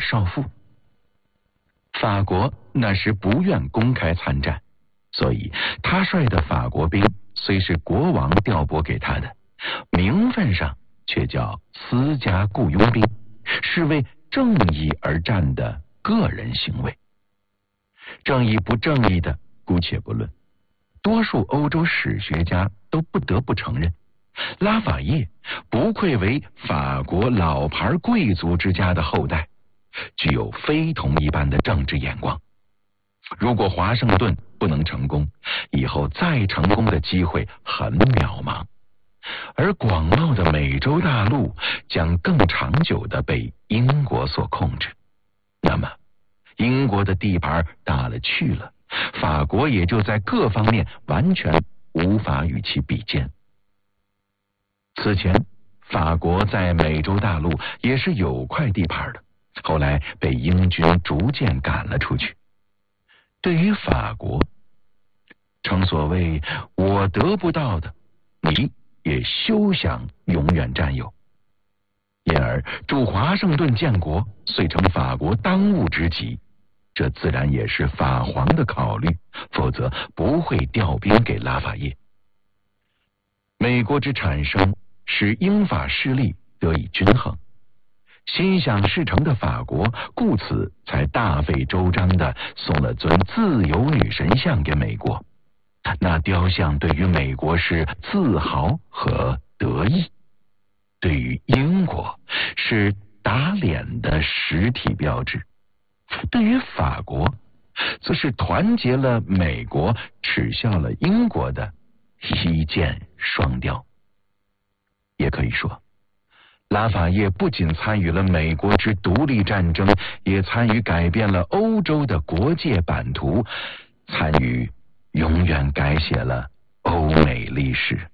少妇。法国那时不愿公开参战，所以他率的法国兵虽是国王调拨给他的，名分上却叫私家雇佣兵，是为正义而战的个人行为。正义不正义的姑且不论，多数欧洲史学家都不得不承认，拉法叶不愧为法国老牌贵族之家的后代，具有非同一般的政治眼光。如果华盛顿不能成功，以后再成功的机会很渺茫，而广袤的美洲大陆将更长久地被英国所控制。那么英国的地盘大了去了，法国也就在各方面完全无法与其比肩。此前法国在美洲大陆也是有块地盘的，后来被英军逐渐赶了出去。对于法国，正所谓我得不到的，你也休想永远占有。因而驻华盛顿建国遂成法国当务之急，这自然也是法皇的考虑，否则不会调兵给拉法叶。美国之产生使英法势力得以均衡，心想事成的法国故此才大费周章地送了尊自由女神像给美国。那雕像对于美国是自豪和得意，对于英国是打脸的实体标志，对于法国则是团结了美国耻笑了英国的一箭双雕。也可以说，拉法叶不仅参与了美国之独立战争，也参与改变了欧洲的国界版图，参与永远改写了欧美历史。